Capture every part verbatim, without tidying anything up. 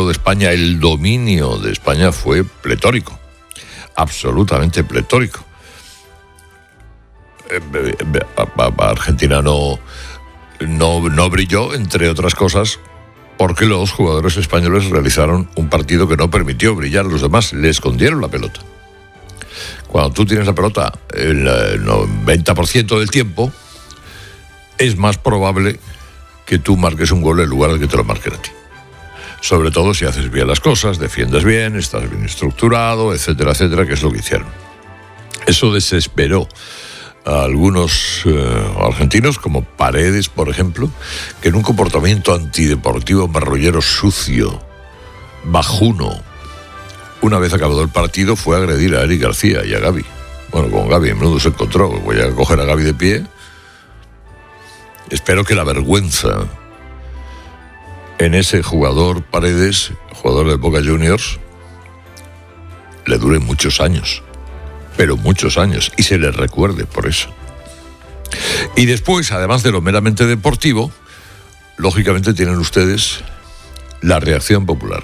de España, el dominio de España fue pletórico, absolutamente pletórico. Argentina no, no, no brilló, entre otras cosas, porque los jugadores españoles realizaron un partido que no permitió brillar a los demás, le escondieron la pelota. Cuando tú tienes la pelota el noventa por ciento del tiempo, es más probable que tú marques un gol en lugar de que te lo marquen a ti. Sobre todo si haces bien las cosas, defiendes bien, estás bien estructurado, etcétera, etcétera, que es lo que hicieron. Eso desesperó a algunos eh, argentinos, como Paredes, por ejemplo, que en un comportamiento antideportivo, marrullero, sucio, bajuno, una vez acabado el partido, fue a agredir a Eric García y a Gavi. Bueno, con Gavi en menudo se encontró. Voy a coger a Gavi de pie. Espero que la vergüenza en ese jugador Paredes, jugador de Boca Juniors, le dure muchos años, pero muchos años, y se le recuerde por eso. Y después, además de lo meramente deportivo, lógicamente tienen ustedes la reacción popular.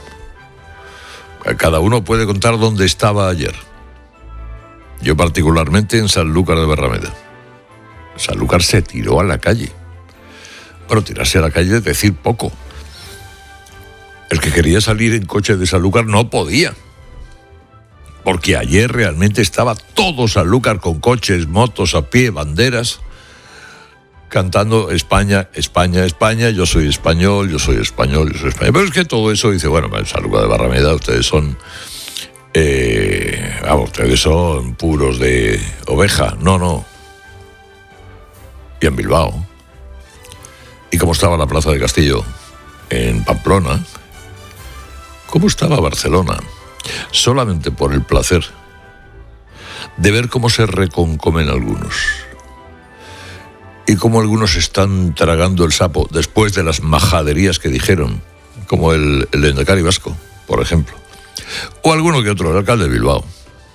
Cada uno puede contar dónde estaba ayer. Yo particularmente en Sanlúcar de Barrameda. Sanlúcar se tiró a la calle. Pero tirarse a la calle es decir poco. El que quería salir en coche de Sanlúcar no podía. Porque ayer realmente estaba todo Sanlúcar con coches, motos, a pie, banderas, cantando España, España, España, yo soy español, yo soy español, yo soy español. Pero es que todo eso dice, bueno, en Sanlúcar de Barrameda ustedes son, eh, vamos, ustedes son puros de oveja. No, no. Y en Bilbao. Y cómo estaba la Plaza de Castillo en Pamplona. Cómo estaba Barcelona. Solamente por el placer de ver cómo se reconcomen algunos. Y cómo algunos están tragando el sapo después de las majaderías que dijeron, como el, el Lehendakari vasco, por ejemplo. O alguno que otro, el alcalde de Bilbao.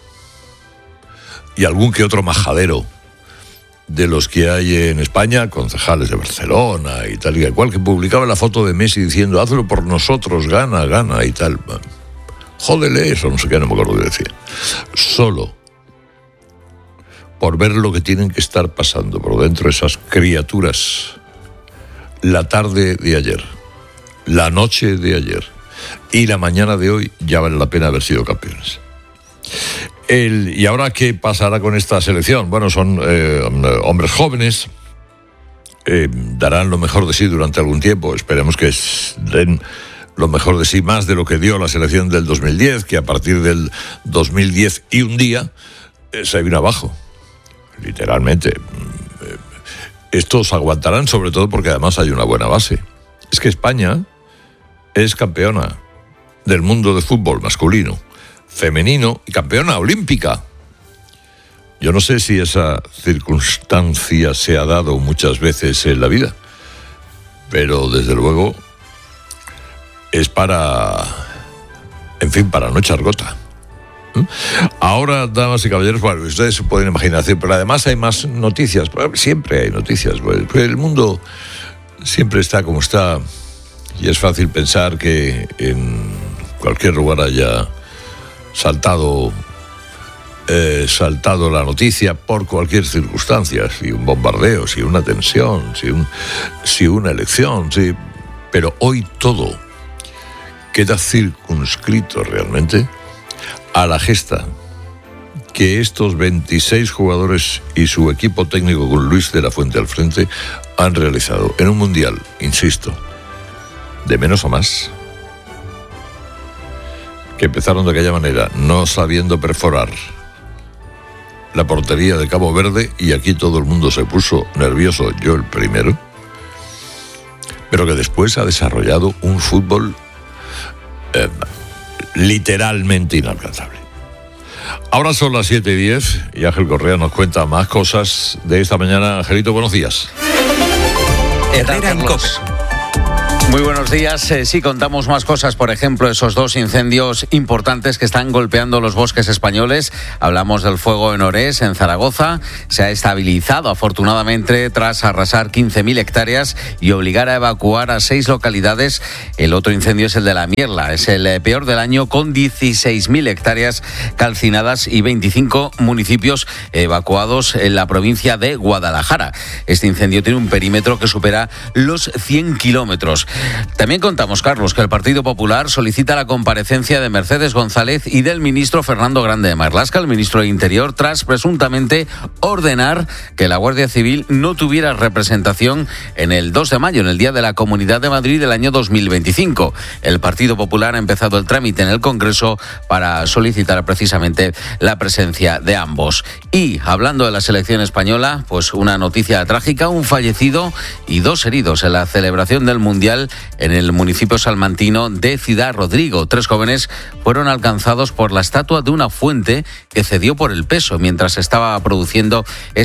Y algún que otro majadero de los que hay en España, concejales de Barcelona y tal y cual, que publicaba la foto de Messi diciendo, hazlo por nosotros, gana, gana y tal. Jódele eso, no sé qué, no me acuerdo qué decía. Solo por ver lo que tienen que estar pasando por dentro esas criaturas la tarde de ayer, la noche de ayer y la mañana de hoy, ya vale la pena haber sido campeones. El, ¿Y ahora qué pasará con esta selección? Bueno, son eh, hombres jóvenes, eh, darán lo mejor de sí durante algún tiempo, esperemos que den lo mejor de sí, más de lo que dio la selección del dos mil diez, que a partir del dos mil diez y un día eh, se vino abajo, literalmente. Eh, estos aguantarán, sobre todo porque además hay una buena base. Es que España es campeona del mundo de fútbol masculino, femenino y campeona olímpica. Yo no sé si esa circunstancia se ha dado muchas veces en la vida, pero desde luego es para, en fin, para no echar gota. ¿Mm? Ahora, damas y caballeros, bueno, ustedes se pueden imaginar, pero además hay más noticias, siempre hay noticias, pues el mundo siempre está como está y es fácil pensar que en cualquier lugar haya saltado eh, saltado la noticia por cualquier circunstancia, si un bombardeo, si una tensión, si, un, si una elección, si, pero hoy todo queda circunscrito realmente a la gesta que estos veintiséis jugadores y su equipo técnico con Luis de la Fuente al frente han realizado en un mundial, insisto, de menos a más, que empezaron de aquella manera, no sabiendo perforar la portería de Cabo Verde, y aquí todo el mundo se puso nervioso, yo el primero, pero que después ha desarrollado un fútbol eh, literalmente inalcanzable. Ahora son las siete y diez y Ángel Correa nos cuenta más cosas de esta mañana. Angelito, buenos días. Herrera en COPE. Muy buenos días. Eh, sí, contamos más cosas. Por ejemplo, esos dos incendios importantes que están golpeando los bosques españoles. Hablamos del fuego en Orés, en Zaragoza. Se ha estabilizado, afortunadamente, tras arrasar quince mil hectáreas y obligar a evacuar a seis localidades. El otro incendio es el de La Mierla. Es el peor del año, con dieciséis mil hectáreas calcinadas y veinticinco municipios evacuados en la provincia de Guadalajara. Este incendio tiene un perímetro que supera los cien kilómetros. También contamos, Carlos, que el Partido Popular solicita la comparecencia de Mercedes González y del ministro Fernando Grande de Marlaska, el ministro de Interior, tras presuntamente ordenar que la Guardia Civil no tuviera representación en el dos de mayo, en el Día de la Comunidad de Madrid del año dos mil veinticinco. El Partido Popular ha empezado el trámite en el Congreso para solicitar precisamente la presencia de ambos. Y, hablando de la selección española, pues una noticia trágica: un fallecido y dos heridos en la celebración del Mundial en el municipio salmantino de Ciudad Rodrigo. Tres jóvenes fueron alcanzados por la estatua de una fuente que cedió por el peso mientras estaba produciendo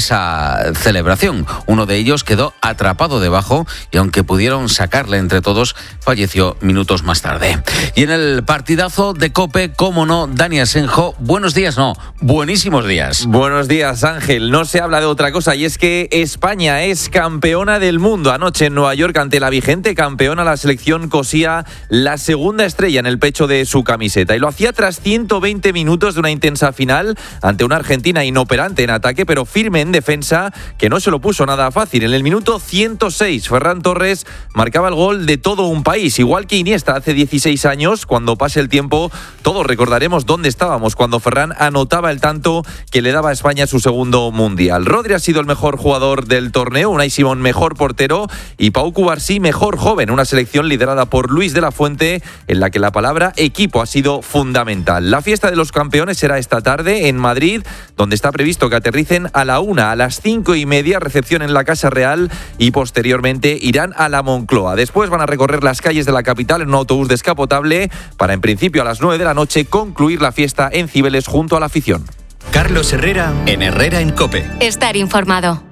esa celebración. Uno de ellos quedó atrapado debajo y, aunque pudieron sacarle entre todos, falleció minutos más tarde. Y en el partidazo de COPE, cómo no, Dani Asenjo, buenos días, no, buenísimos días. Buenos días, Ángel. No se habla de otra cosa, y es que España es campeona del mundo. Anoche en Nueva York, ante la vigente campeona, la selección cosía la segunda estrella en el pecho de su camiseta, y lo hacía tras ciento veinte minutos de una intensa final ante una Argentina inoperante en ataque pero firme en defensa, que no se lo puso nada fácil. En el minuto ciento seis, Ferran Torres marcaba el gol de todo un país, igual que Iniesta hace dieciséis años. Cuando pase el tiempo, todos recordaremos dónde estábamos cuando Ferran anotaba el tanto que le daba a España su segundo mundial. Rodri ha sido el mejor jugador del torneo, Unai Simón mejor portero y Pau Cubarsí mejor joven. Una selección liderada por Luis de la Fuente, en la que la palabra equipo ha sido fundamental. La fiesta de los campeones será esta tarde en Madrid, donde está previsto que aterricen a la una. A las cinco y media, recepción en la Casa Real, y posteriormente irán a la Moncloa. Después van a recorrer las calles de la capital en un autobús descapotable para, en principio, a las nueve de la noche concluir la fiesta en Cibeles junto a la afición. Carlos Herrera en Herrera en COPE. Estar informado.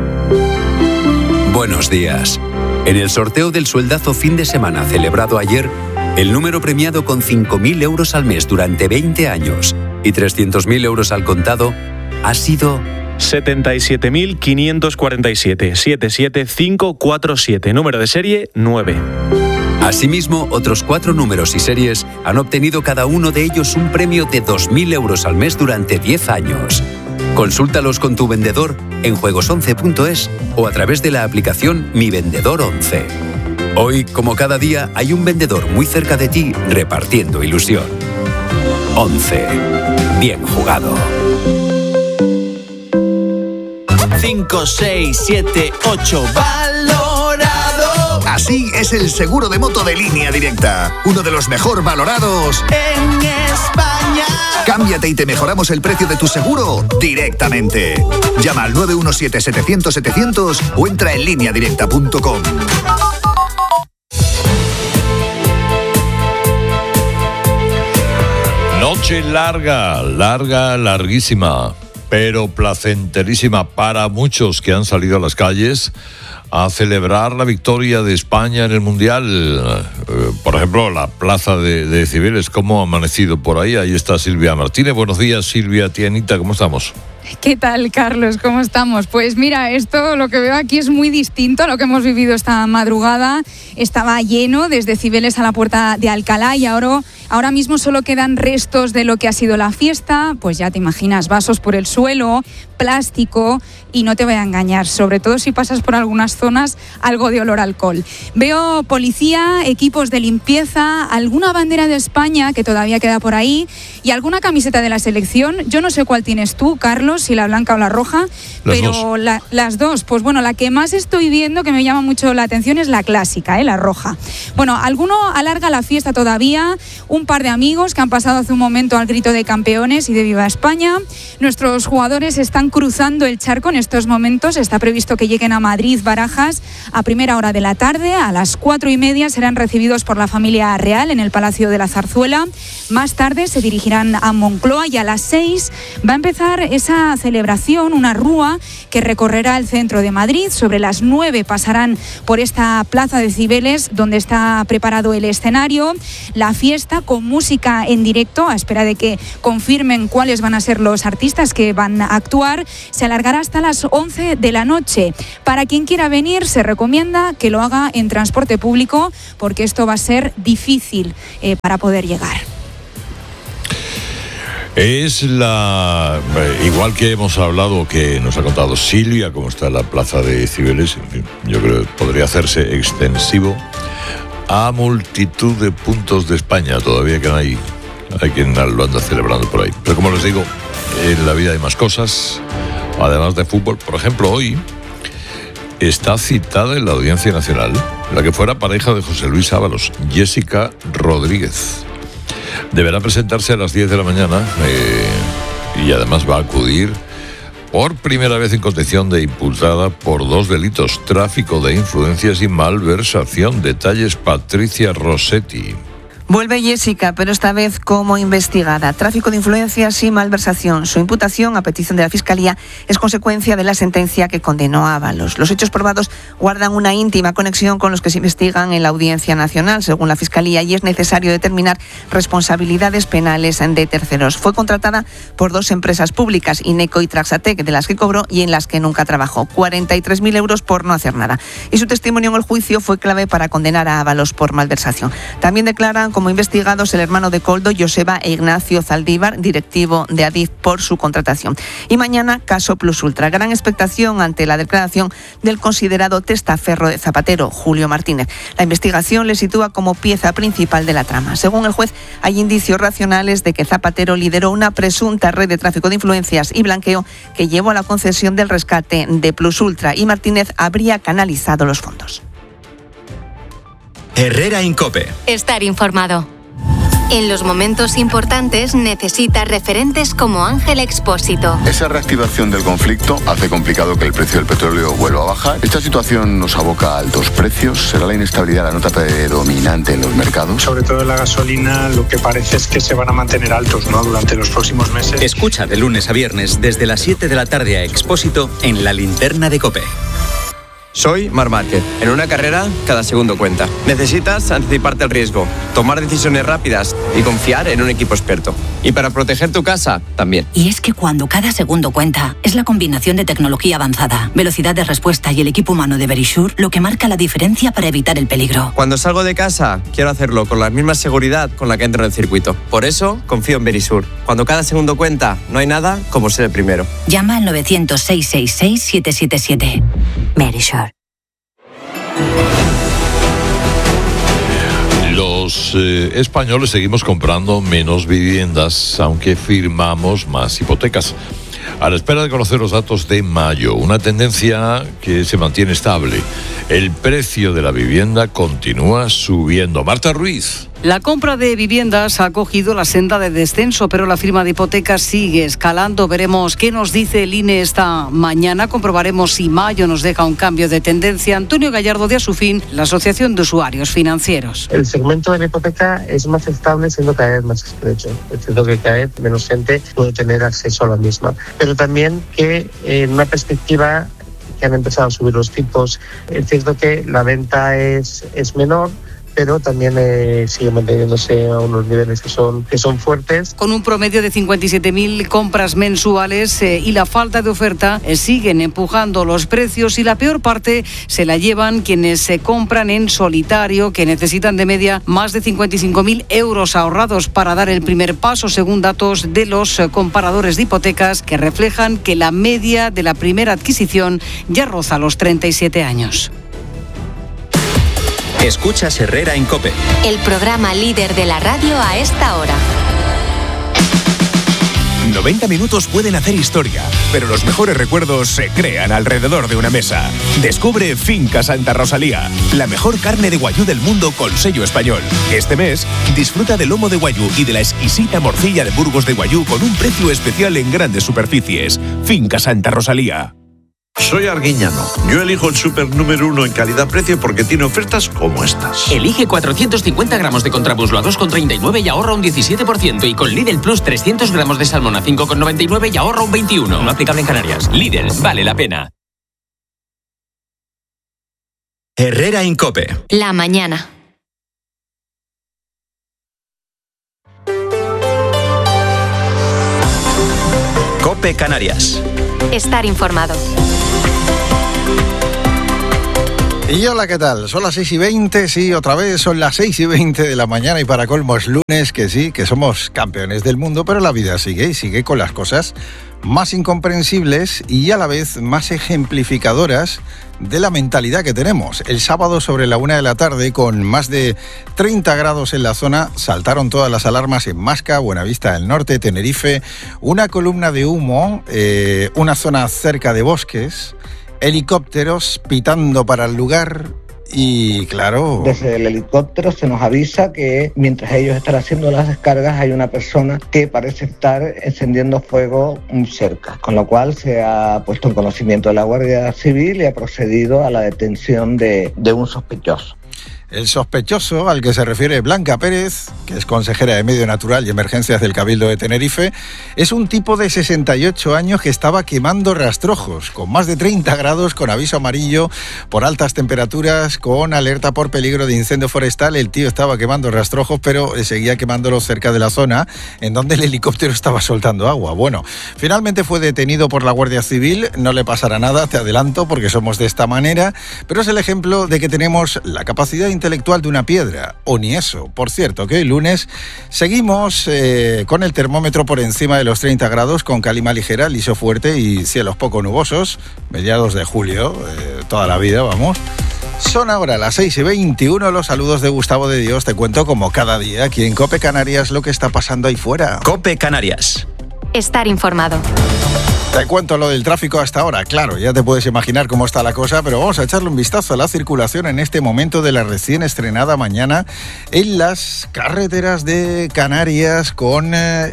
Buenos días. En el sorteo del sueldazo fin de semana celebrado ayer, el número premiado con cinco mil euros al mes durante veinte años y trescientos mil euros al contado ha sido setenta y siete mil quinientos cuarenta y siete, siete siete cinco cuatro siete, número de serie nueve. Asimismo, otros cuatro números y series han obtenido cada uno de ellos un premio de dos mil euros al mes durante diez años. Consúltalos con tu vendedor en juegos once punto es o a través de la aplicación Mi Vendedor once. Hoy, como cada día, hay un vendedor muy cerca de ti repartiendo ilusión. once. Bien jugado. cinco, seis, siete, ocho. Valorado. Así es el seguro de moto de Línea Directa. Uno de los mejor valorados en España. Cámbiate y te mejoramos el precio de tu seguro directamente. Llama al nueve uno siete, setecientos, setecientos o entra en línea directa punto com. Noche larga, larga, larguísima, pero placenterísima para muchos que han salido a las calles a celebrar la victoria de España en el Mundial. Eh, por ejemplo, la plaza de, de Cibeles, ¿cómo ha amanecido por ahí? Ahí está Silvia Martínez. Buenos días, Silvia, tía Anita, ¿cómo estamos? ¿Qué tal, Carlos? ¿Cómo estamos? Pues mira, esto lo que veo aquí es muy distinto a lo que hemos vivido esta madrugada. Estaba lleno desde Cibeles a la Puerta de Alcalá y ahora, ahora mismo solo quedan restos de lo que ha sido la fiesta. Pues ya te imaginas, vasos por el suelo, plástico, y no te voy a engañar, sobre todo si pasas por algunas zonas, algo de olor a alcohol. Veo policía, equipos de limpieza, alguna bandera de España que todavía queda por ahí y alguna camiseta de la selección. Yo no sé cuál tienes tú, Carlos, si la blanca o la roja, las pero dos. La, las dos. Pues bueno, la que más estoy viendo que me llama mucho la atención es la clásica, ¿eh? La roja. Bueno, alguno alarga la fiesta todavía, un par de amigos que han pasado hace un momento al grito de campeones y de Viva España. Nuestros jugadores están cruzando el charco en estos momentos. Está previsto que lleguen a Madrid, Barajas, a primera hora de la tarde. A las cuatro y media serán recibidos por la familia real en el Palacio de la Zarzuela. Más tarde se dirigirán a Moncloa y a las seis va a empezar esa una celebración, una rúa que recorrerá el centro de Madrid. Sobre las nueve pasarán por esta plaza de Cibeles, donde está preparado el escenario. La fiesta con música en directo, a espera de que confirmen cuáles van a ser los artistas que van a actuar, se alargará hasta las once de la noche. Para quien quiera venir, se recomienda que lo haga en transporte público, porque esto va a ser difícil eh, para poder llegar. Es la... Igual que hemos hablado, que nos ha contado Silvia, cómo está la plaza de Cibeles, yo creo que podría hacerse extensivo a multitud de puntos de España. Todavía que hay, hay quien lo anda celebrando por ahí. Pero como les digo, en la vida hay más cosas, además de fútbol. Por ejemplo, hoy está citada en la Audiencia Nacional la que fuera pareja de José Luis Ábalos, Jessica Rodríguez. Deberá presentarse a las diez de la mañana eh, y además va a acudir por primera vez en condición de imputada por dos delitos: tráfico de influencias y malversación. Detalles, Patricia Rossetti. Vuelve Jessica, pero esta vez como investigada. Tráfico de influencias y malversación. Su imputación, a petición de la Fiscalía, es consecuencia de la sentencia que condenó a Ábalos. Los hechos probados guardan una íntima conexión con los que se investigan en la Audiencia Nacional, según la Fiscalía, y es necesario determinar responsabilidades penales de terceros. Fue contratada por dos empresas públicas, Ineco y Traxatec, de las que cobró y en las que nunca trabajó. cuarenta y tres mil euros por no hacer nada. Y su testimonio en el juicio fue clave para condenar a Ábalos por malversación. También declaran como investigados el hermano de Koldo, Joseba e Ignacio Zaldívar, directivo de Adif, por su contratación. Y mañana, caso Plus Ultra. Gran expectación ante la declaración del considerado testaferro de Zapatero, Julio Martínez. La investigación le sitúa como pieza principal de la trama. Según el juez, hay indicios racionales de que Zapatero lideró una presunta red de tráfico de influencias y blanqueo que llevó a la concesión del rescate de Plus Ultra, y Martínez habría canalizado los fondos. Herrera Incope. Estar informado. En los momentos importantes necesita referentes como Ángel Expósito. Esa reactivación del conflicto hace complicado que el precio del petróleo vuelva a bajar. Esta situación nos aboca a altos precios. ¿Será la inestabilidad la nota predominante en los mercados? Sobre todo en la gasolina, lo que parece es que se van a mantener altos, ¿no?, durante los próximos meses. Escucha de lunes a viernes desde las siete de la tarde a Expósito en La Linterna de COPE. Soy Marc Márquez. En una carrera, cada segundo cuenta. Necesitas anticiparte al riesgo, tomar decisiones rápidas y confiar en un equipo experto. Y para proteger tu casa, también. Y es que cuando cada segundo cuenta, es la combinación de tecnología avanzada, velocidad de respuesta y el equipo humano de Verisure lo que marca la diferencia para evitar el peligro. Cuando salgo de casa, quiero hacerlo con la misma seguridad con la que entro en el circuito. Por eso, confío en Verisure. Cuando cada segundo cuenta, no hay nada como ser el primero. Llama al novecientos, seiscientos sesenta y seis, setecientos setenta y siete. Verisure. Los eh, españoles seguimos comprando menos viviendas, aunque firmamos más hipotecas. A la espera de conocer los datos de mayo, una tendencia que se mantiene estable. El precio de la vivienda continúa subiendo. Marta Ruiz. La compra de viviendas ha cogido la senda de descenso, pero la firma de hipotecas sigue escalando. Veremos qué nos dice el I N E esta mañana. Comprobaremos si mayo nos deja un cambio de tendencia. Antonio Gallardo, de Asufin, la Asociación de Usuarios Financieros. El segmento de la hipoteca es más estable, siendo cada vez más estrecho. Es cierto que cada vez menos gente puede tener acceso a la misma. Pero también que en una perspectiva que han empezado a subir los tipos, es cierto que la venta es, es menor, pero también eh, sigue manteniéndose a unos niveles que son, que son fuertes. Con un promedio de cincuenta y siete mil compras mensuales eh, y la falta de oferta eh, siguen empujando los precios, y la peor parte se la llevan quienes se compran en solitario, que necesitan de media más de cincuenta y cinco mil euros ahorrados para dar el primer paso, según datos de los eh, comparadores de hipotecas, que reflejan que la media de la primera adquisición ya roza los treinta y siete años. Escuchas Herrera en COPE. El programa líder de la radio a esta hora. noventa minutos pueden hacer historia, pero los mejores recuerdos se crean alrededor de una mesa. Descubre Finca Santa Rosalía, la mejor carne de guayú del mundo con sello español. Este mes, disfruta del lomo de guayú y de la exquisita morcilla de Burgos de guayú con un precio especial en grandes superficies. Finca Santa Rosalía. Soy Arguiñano. Yo elijo el súper número uno en calidad-precio porque tiene ofertas como estas. Elige cuatrocientos cincuenta gramos de contramuslo a dos con treinta y nueve y ahorra un diecisiete por ciento. Y con Lidl Plus trescientos gramos de salmón a cinco con noventa y nueve y ahorra un veintiuno por ciento. No aplicable en Canarias. Lidl, vale la pena. Herrera Incope. La mañana. Cope Canarias. Estar informado. Y hola, ¿qué tal? Son las seis y veinte, sí, otra vez son las seis y veinte de la mañana y para colmo es lunes, que sí, que somos campeones del mundo, pero la vida sigue y sigue con las cosas más incomprensibles y a la vez más ejemplificadoras de la mentalidad que tenemos. El sábado sobre la una de la tarde, con más de treinta grados en la zona, saltaron todas las alarmas en Masca, Buenavista del Norte, Tenerife, una columna de humo, eh, una zona cerca de bosques, helicópteros pitando para el lugar y, claro... Desde el helicóptero se nos avisa que mientras ellos están haciendo las descargas hay una persona que parece estar encendiendo fuego cerca, con lo cual se ha puesto en conocimiento de la Guardia Civil y ha procedido a la detención de, de un sospechoso. El sospechoso, al que se refiere Blanca Pérez, que es consejera de Medio Natural y Emergencias del Cabildo de Tenerife, es un tipo de sesenta y ocho años que estaba quemando rastrojos, con más de treinta grados, con aviso amarillo por altas temperaturas, con alerta por peligro de incendio forestal. El tío estaba quemando rastrojos, pero seguía quemándolos cerca de la zona en donde el helicóptero estaba soltando agua. Bueno, finalmente fue detenido por la Guardia Civil, no le pasará nada, te adelanto, porque somos de esta manera, pero es el ejemplo de que tenemos la capacidad de intelectual de una piedra, o ni eso. Por cierto, que hoy lunes seguimos eh, con el termómetro por encima de los treinta grados, con calima ligera, liso fuerte y cielos poco nubosos, mediados de julio, eh, toda la vida, vamos. Son ahora las seis y veintiuno, los saludos de Gustavo de Dios. Te cuento como cada día aquí en Cope Canarias lo que está pasando ahí fuera. Cope Canarias. Estar informado. Te cuento lo del tráfico hasta ahora. Claro, ya te puedes imaginar cómo está la cosa, pero vamos a echarle un vistazo a la circulación en este momento de la recién estrenada mañana en las carreteras de Canarias, con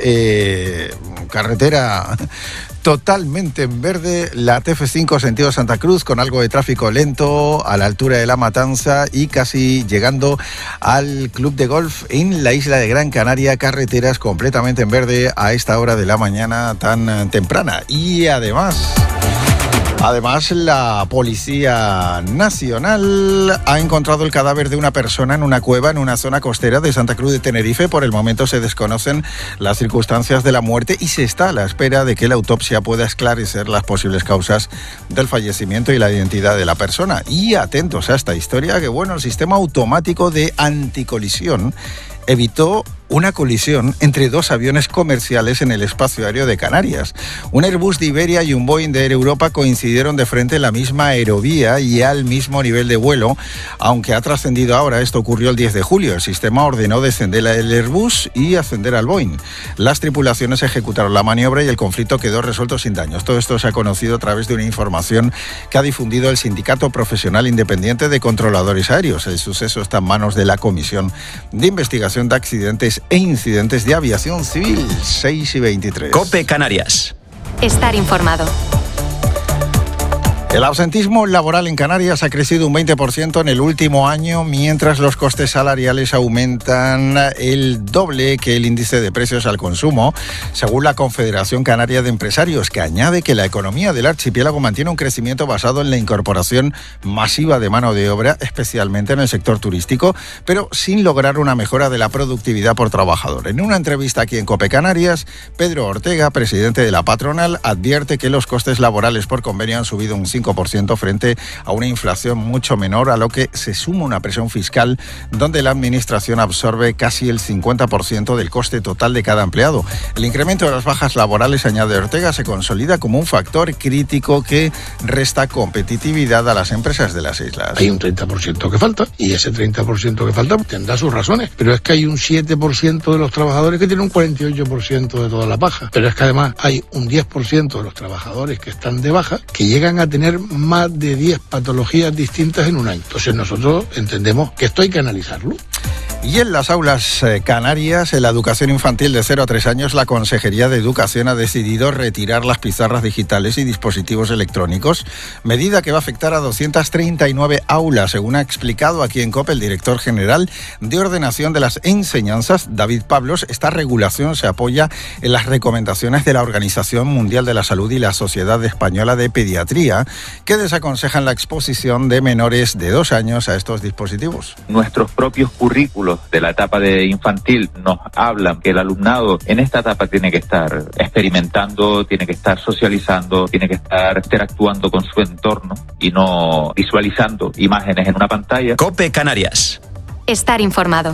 eh, carretera totalmente en verde, la T F cinco sentido Santa Cruz, con algo de tráfico lento a la altura de La Matanza y casi llegando al Club de Golf en la isla de Gran Canaria. Carreteras completamente en verde a esta hora de la mañana tan temprana. Y además... Además, la Policía Nacional ha encontrado el cadáver de una persona en una cueva en una zona costera de Santa Cruz de Tenerife. Por el momento se desconocen las circunstancias de la muerte y se está a la espera de que la autopsia pueda esclarecer las posibles causas del fallecimiento y la identidad de la persona. Y atentos a esta historia, que bueno, el sistema automático de anticolisión evitó una colisión entre dos aviones comerciales en el espacio aéreo de Canarias. Un Airbus de Iberia y un Boeing de Air Europa coincidieron de frente en la misma aerovía y al mismo nivel de vuelo, aunque ha trascendido ahora. Esto ocurrió el diez de julio. El sistema ordenó descender el Airbus y ascender al Boeing. Las tripulaciones ejecutaron la maniobra y el conflicto quedó resuelto sin daños. Todo esto se ha conocido a través de una información que ha difundido el Sindicato Profesional Independiente de Controladores Aéreos. El suceso está en manos de la Comisión de Investigación de Accidentes e Incidentes de Aviación Civil. Seis y veintitrés. Cope Canarias. Estar informado. El absentismo laboral en Canarias ha crecido un veinte por ciento en el último año, mientras los costes salariales aumentan el doble que el índice de precios al consumo, según la Confederación Canaria de Empresarios, que añade que la economía del archipiélago mantiene un crecimiento basado en la incorporación masiva de mano de obra, especialmente en el sector turístico, pero sin lograr una mejora de la productividad por trabajador. En una entrevista aquí en Cope Canarias, Pedro Ortega, presidente de la patronal, advierte que los costes laborales por convenio han subido un cinco por ciento frente a una inflación mucho menor, a lo que se suma una presión fiscal donde la administración absorbe casi el cincuenta por ciento del coste total de cada empleado. El incremento de las bajas laborales, añade Ortega, se consolida como un factor crítico que resta competitividad a las empresas de las islas. Hay un treinta por ciento que falta y ese treinta por ciento que falta tendrá sus razones, pero es que hay un siete por ciento de los trabajadores que tienen un cuarenta y ocho por ciento de todas las bajas, pero es que además hay un diez por ciento de los trabajadores que están de baja que llegan a tener más de diez patologías distintas en un año. Entonces nosotros entendemos que esto hay que analizarlo. Y en las aulas eh, canarias, en la educación infantil de cero a tres años, la Consejería de Educación ha decidido retirar las pizarras digitales y dispositivos electrónicos, medida que va a afectar a doscientas treinta y nueve aulas, según ha explicado aquí en COPE el director general de Ordenación de las Enseñanzas, David Pablos. Esta regulación se apoya en las recomendaciones de la Organización Mundial de la Salud y la Sociedad Española de Pediatría, que desaconsejan la exposición de menores de dos años a estos dispositivos. Nuestros propios currículos de la etapa de infantil nos hablan que el alumnado en esta etapa tiene que estar experimentando, tiene que estar socializando, tiene que estar interactuando con su entorno y no visualizando imágenes en una pantalla. COPE Canarias. Estar informado.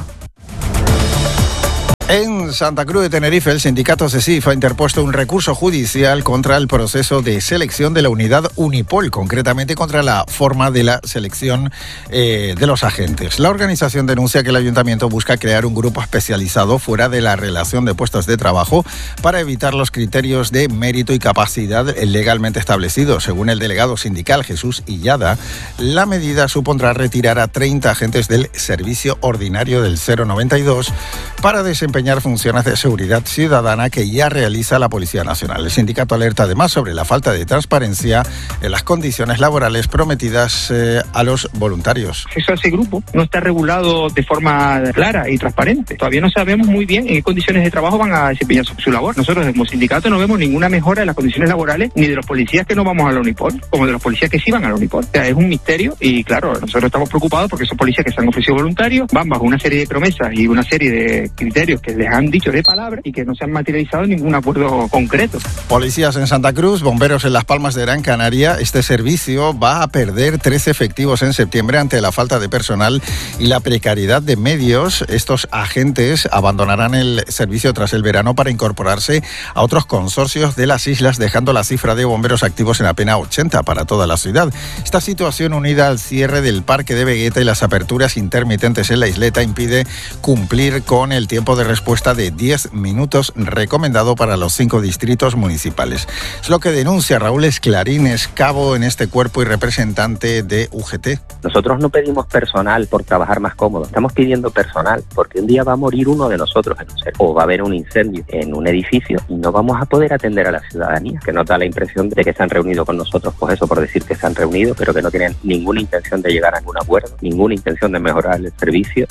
En Santa Cruz de Tenerife, el sindicato CESIF ha interpuesto un recurso judicial contra el proceso de selección de la unidad Unipol, concretamente contra la forma de la selección eh, de los agentes. La organización denuncia que el ayuntamiento busca crear un grupo especializado fuera de la relación de puestos de trabajo para evitar los criterios de mérito y capacidad legalmente establecidos. Según el delegado sindical Jesús Illada, la medida supondrá retirar a treinta agentes del servicio ordinario del cero noventa y dos para desempeñar funciones de seguridad ciudadana que ya realiza la Policía Nacional. El sindicato alerta además sobre la falta de transparencia en las condiciones laborales prometidas eh, a los voluntarios. Eso, ese grupo no está regulado de forma clara y transparente. Todavía no sabemos muy bien en qué condiciones de trabajo van a desempeñar su, su labor. Nosotros como sindicato no vemos ninguna mejora en las condiciones laborales ni de los policías que no vamos a la Unipol, como de los policías que sí van a la Unipol. O sea, es un misterio y claro, nosotros estamos preocupados porque esos policías que se han ofrecido voluntarios van bajo una serie de promesas y una serie de criterios que les han dicho de palabra y que no se han materializado en ningún acuerdo concreto. Policías en Santa Cruz, bomberos en Las Palmas de Gran Canaria. Este servicio va a perder trece efectivos en septiembre ante la falta de personal y la precariedad de medios. Estos agentes abandonarán el servicio tras el verano para incorporarse a otros consorcios de las islas, dejando la cifra de bomberos activos en apenas ochenta para toda la ciudad. Esta situación, unida al cierre del Parque de Vegueta y las aperturas intermitentes en la isleta, impide cumplir con el tiempo de respuesta de diez minutos recomendado para los cinco distritos municipales. Es lo que denuncia Raúl Esclarín, es cabo en este cuerpo y representante de U G T. Nosotros no pedimos personal por trabajar más cómodo, estamos pidiendo personal porque un día va a morir uno de nosotros en un ser, o va a haber un incendio en un edificio y no vamos a poder atender a la ciudadanía, que nos da la impresión de que se han reunido con nosotros, pues eso, por decir que se han reunido, pero que no tienen ninguna intención de llegar a ningún acuerdo, ninguna intención de mejorar el servicio.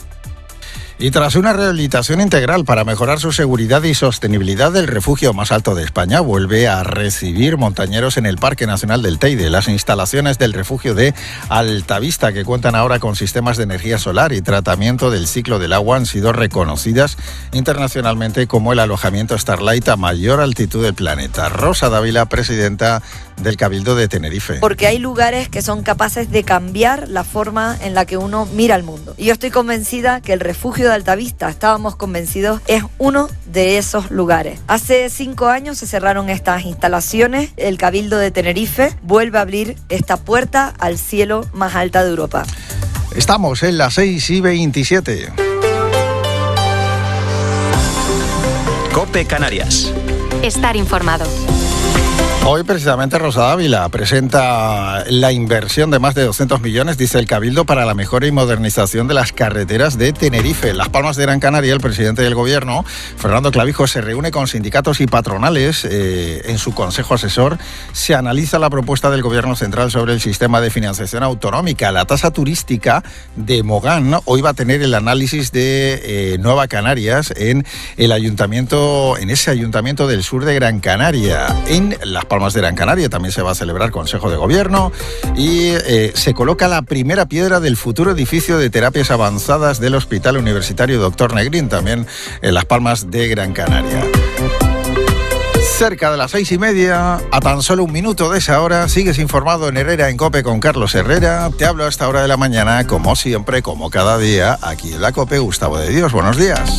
Y tras una rehabilitación integral para mejorar su seguridad y sostenibilidad, el refugio más alto de España vuelve a recibir montañeros en el Parque Nacional del Teide. Las instalaciones del refugio de Altavista, que cuentan ahora con sistemas de energía solar y tratamiento del ciclo del agua, han sido reconocidas internacionalmente como el alojamiento Starlight a mayor altitud del planeta. Rosa Dávila, presidenta del Cabildo de Tenerife. Porque hay lugares que son capaces de cambiar la forma en la que uno mira al mundo. Y yo estoy convencida que el refugio de Altavista, estábamos convencidos, es uno de esos lugares. Hace cinco años se cerraron estas instalaciones. El Cabildo de Tenerife vuelve a abrir esta puerta al cielo más alta de Europa. Estamos en las seis y veintisiete. COPE Canarias. Estar informado. Hoy precisamente Rosa Dávila presenta la inversión de más de doscientos millones, dice el Cabildo, para la mejora y modernización de las carreteras de Tenerife. En Las Palmas de Gran Canaria, el presidente del Gobierno, Fernando Clavijo, se reúne con sindicatos y patronales. Eh, en su consejo asesor se analiza la propuesta del Gobierno central sobre el sistema de financiación autonómica. La tasa turística de Mogán hoy va a tener el análisis de eh, Nueva Canarias en el ayuntamiento, en ese ayuntamiento del sur de Gran Canaria. En Las Palmas de Gran Canaria también se va a celebrar Consejo de Gobierno y eh, se coloca la primera piedra del futuro edificio de terapias avanzadas del Hospital Universitario Doctor Negrín, también en Las Palmas de Gran Canaria. Cerca de las seis y media, a tan solo un minuto de esa hora, sigues informado en Herrera en COPE con Carlos Herrera. Te hablo a esta hora de la mañana, como siempre, como cada día, aquí en la COPE, Gustavo de Dios. Buenos días.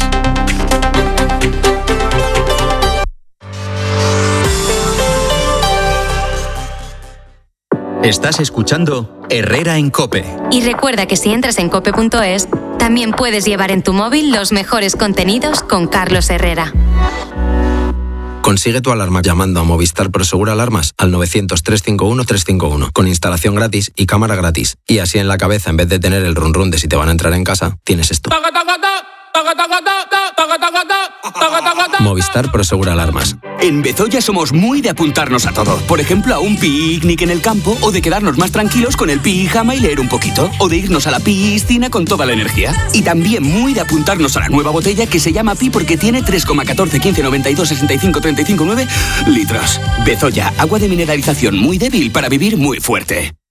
Estás escuchando Herrera en COPE. Y recuerda que si entras en cope punto es, también puedes llevar en tu móvil los mejores contenidos con Carlos Herrera. Consigue tu alarma llamando a Movistar Prosegur Alarmas al novecientos, trescientos cincuenta y uno, trescientos cincuenta y uno, con instalación gratis y cámara gratis. Y así en la cabeza, en vez de tener el run run de si te van a entrar en casa, tienes esto. Movistar Prosegura Alarmas. En Bezoya somos muy de apuntarnos a todo. Por ejemplo, a un picnic en el campo, o de quedarnos más tranquilos con el pijama y leer un poquito, o de irnos a la piscina con toda la energía. Y también muy de apuntarnos a la nueva botella que se llama Pi porque tiene tres coma catorce, quince, noventa y dos, sesenta y cinco, treinta y cinco, nueve litros. Bezoya, agua de mineralización muy débil para vivir muy fuerte.